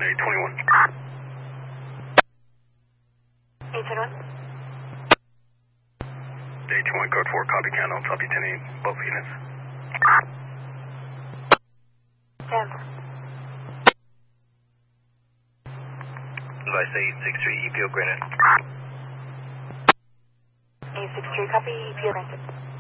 821. 821. 821, code 4, copy count, I'll copy 10-8, both units. 10. Device 863, EPO granted. 863, copy, EPO granted.